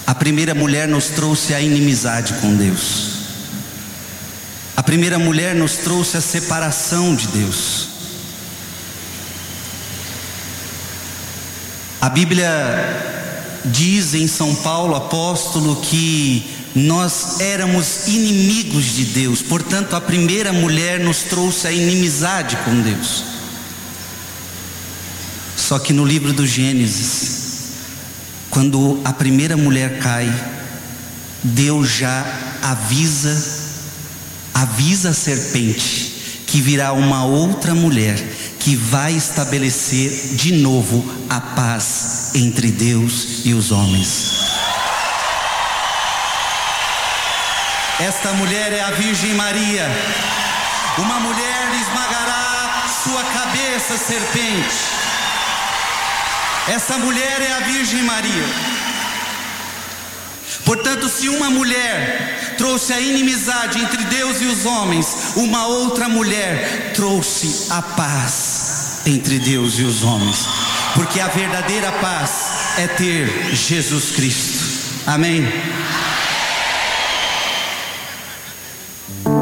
A primeira mulher nos trouxe a inimizade com Deus. A primeira mulher nos trouxe a separação de Deus. A Bíblia diz em São Paulo, apóstolo, que nós éramos inimigos de Deus. Portanto, a primeira mulher nos trouxe a inimizade com Deus. Só que no livro do Gênesis, quando a primeira mulher cai, Deus já avisa a serpente que virá uma outra mulher que vai estabelecer de novo a paz entre Deus e os homens. Esta mulher é a Virgem Maria. Uma mulher esmagará sua cabeça, serpente. Essa mulher é a Virgem Maria. Portanto, se uma mulher trouxe a inimizade entre Deus e os homens, uma outra mulher trouxe a paz entre Deus e os homens. Porque a verdadeira paz é ter Jesus Cristo. Amém?